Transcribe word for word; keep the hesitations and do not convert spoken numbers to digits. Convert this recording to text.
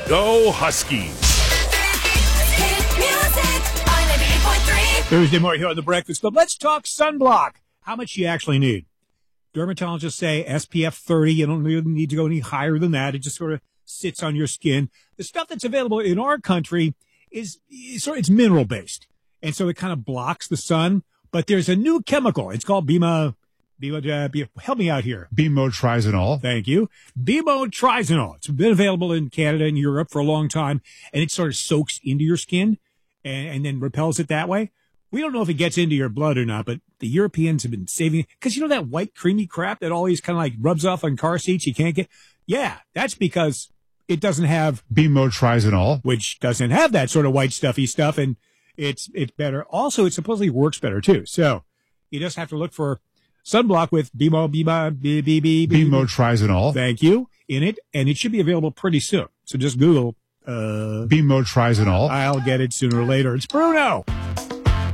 Go Huskies. Thursday morning here on the Breakfast Club. Let's talk sunblock. How much you actually need. Dermatologists say S P F thirty. You don't really need to go any higher than that. It just sort of sits on your skin. The stuff that's available in our country is, is sort of, it's mineral based. And so it kind of blocks the sun. But there's a new chemical. It's called Bima. Bima, uh, Bima help me out here. Bimo-trizinol. Thank you. Bimo-trizinol. It's been available in Canada and Europe for a long time. And it sort of soaks into your skin and, and then repels it that way. We don't know if it gets into your blood or not, but the Europeans have been saving it. Because you know that white creamy crap that always kind of like rubs off on car seats you can't get? Yeah, that's because it doesn't have Bimo-trizinol, which doesn't have that sort of white stuffy stuff, and it's it's better. Also, it supposedly works better too. So you just have to look for sunblock with Bimo, Bima, B, B, B, B, Bimo-trizinol. Thank you. In it, and it should be available pretty soon. So just Google uh Bimo-trizinol. I'll get it sooner or later. It's Bruno.